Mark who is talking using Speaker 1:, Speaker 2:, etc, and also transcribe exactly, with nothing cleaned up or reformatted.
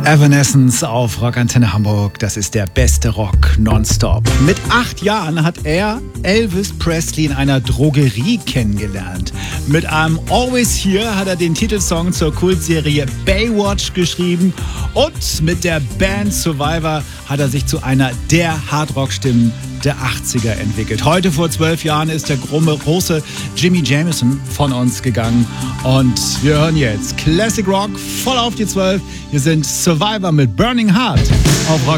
Speaker 1: Evanescence auf Rockantenne Hamburg, das ist der beste Rock nonstop. Mit acht Jahren hat er Elvis Presley in einer Drogerie kennengelernt. Mit einem Always Here hat er den Titelsong zur Kultserie Baywatch geschrieben und mit der Band Survivor hat er sich zu einer der Hardrock-Stimmen der achtziger entwickelt. Heute vor zwölf Jahren ist der große Jimmy Jamison von uns gegangen und wir hören jetzt Classic Rock voll auf die zwölf. Wir sind Survivor mit Burning Heart auf Rock.